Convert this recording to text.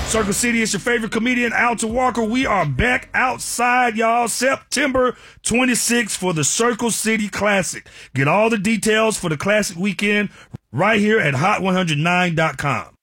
Circle City, it's your favorite comedian, Alton Walker. We are back outside, y'all. September 26th for the Circle City Classic. Get all the details for the Classic weekend right here at hot109.com.